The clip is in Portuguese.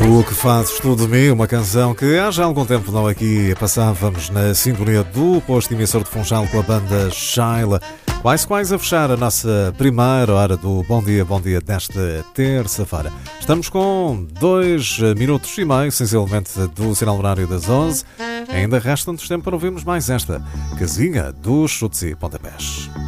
O que fazes tu de mim, uma canção que há já algum tempo não aqui passávamos na sintonia do posto emissor de Funchal com a banda Shaila. Quase a fechar a nossa primeira hora do Bom Dia desta terça-feira. Estamos com 2 minutos e meio, sensivelmente, do sinal horário das 11. Ainda resta-nos tempo para ouvirmos mais esta casinha dos chutes e pontapés.